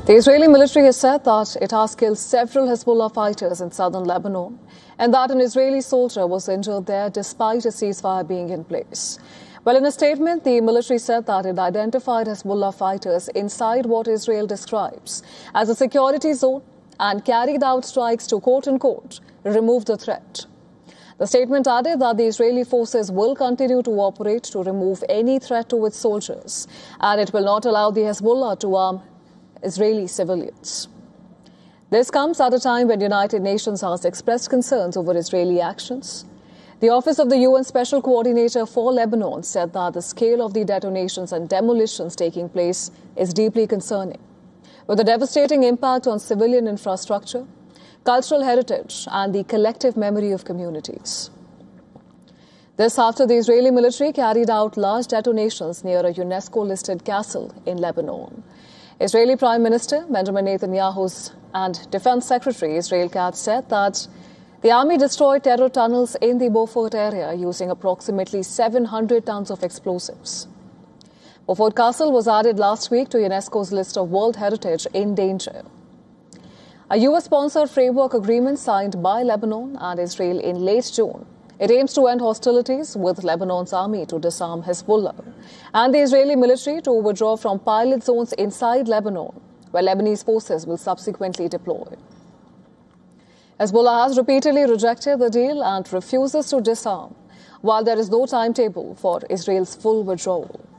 The Israeli military has said that it has killed several Hezbollah fighters in southern Lebanon and that an Israeli soldier was injured there despite a ceasefire being in place. Well, in a statement, the military said that it identified Hezbollah fighters inside what Israel describes as a security zone and carried out strikes to, quote-unquote, remove the threat. The statement added that the Israeli forces will continue to operate to remove any threat to its soldiers, and it will not allow the Hezbollah to arm Israeli civilians. This comes at a time when United Nations has expressed concerns over Israeli actions. The Office of the UN Special Coordinator for Lebanon said that the scale of the detonations and demolitions taking place is deeply concerning, with a devastating impact on civilian infrastructure, cultural heritage, and the collective memory of communities. This after the Israeli military carried out large detonations near a UNESCO-listed castle in Lebanon. Israeli Prime Minister Benjamin Netanyahu and Defense Secretary Israel Katz said that the army destroyed terror tunnels in the Beaufort area using approximately 700 tons of explosives. Beaufort Castle was added last week to UNESCO's list of World Heritage in danger. A US-sponsored framework agreement signed by Lebanon and Israel in late June. It aims to end hostilities with Lebanon's army to disarm Hezbollah and the Israeli military to withdraw from pilot zones inside Lebanon, where Lebanese forces will subsequently deploy. Hezbollah has repeatedly rejected the deal and refuses to disarm, while there is no timetable for Israel's full withdrawal.